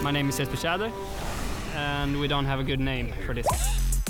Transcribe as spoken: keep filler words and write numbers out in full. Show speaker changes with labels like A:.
A: My name is Jesper Tjäder, and we don't have a good name for this.